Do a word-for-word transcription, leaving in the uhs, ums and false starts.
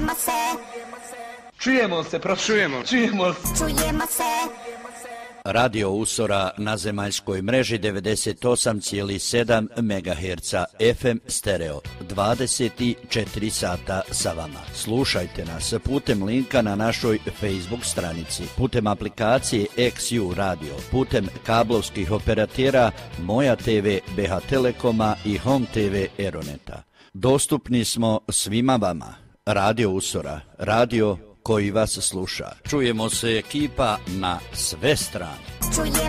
Čujemo se. Čujemo se, prof. Čujemo. Čujemo se. Čujemo se. Radio Usora na zemaljskoj mreži devedeset osam zarez sedam megaherca F M stereo dvadeset četiri sata sa vama. Slušajte nas putem linka na našoj Facebook stranici, putem aplikacije X U Radio, putem kablovskih operatera Moja T V B H Telekoma i Home T V Eroneta. Dostupni smo svima vama. Radio Usora, radio koji vas sluša. Čujemo se ekipa na sve strane. Čujemo